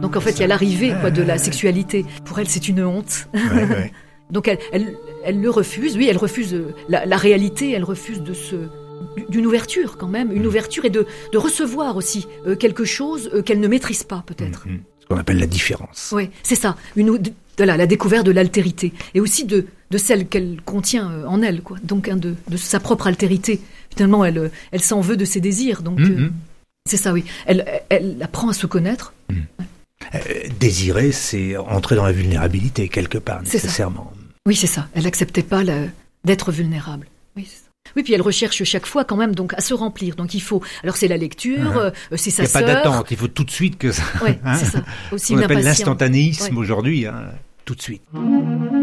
Donc en fait, il y a l'arrivée de la sexualité. Pour elle, c'est une honte. Ouais. Donc elle le refuse. Oui, elle refuse la réalité. Elle refuse d'une ouverture quand même, une ouverture et de recevoir aussi quelque chose qu'elle ne maîtrise pas peut-être. Ce qu'on appelle la différence. Oui, c'est ça. La découverte de l'altérité et aussi de celle qu'elle contient en elle, quoi. Donc de sa propre altérité. Finalement, elle s'en veut de ses désirs. Donc c'est ça, oui. Elle apprend à se connaître. Désirer, c'est entrer dans la vulnérabilité quelque part, nécessairement. Oui, c'est ça. Elle n'acceptait pas d'être vulnérable. Oui, c'est ça. Oui, puis elle recherche chaque fois quand même donc à se remplir. Donc il faut. Alors c'est la lecture, c'est sa sœur. Il n'y a pas d'attente. Il faut tout de suite que ça. Oui, c'est ça. Aussi on appelle l'impatience. l'instantanéisme aujourd'hui, tout de suite.